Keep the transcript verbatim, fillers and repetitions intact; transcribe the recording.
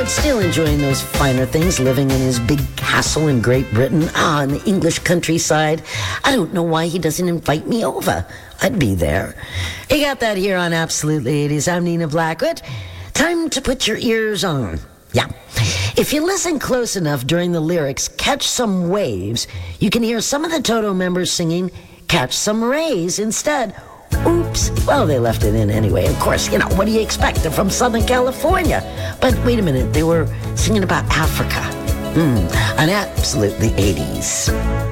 but still enjoying those finer things, living in his big castle in Great Britain, ah, in the English countryside. I don't know why he doesn't invite me over. I'd be there. You got that here on Absolutely eighties. I'm Nina Blackwood. Time to put your ears on. Yeah. If you listen close enough during the lyrics, Catch Some Waves, you can hear some of the Toto members singing Catch Some Rays instead. Oops. Well, they left it in anyway. Of course, you know, what do you expect? They're from Southern California. But wait a minute, they were singing about Africa. Hmm. On Absolutely eighties.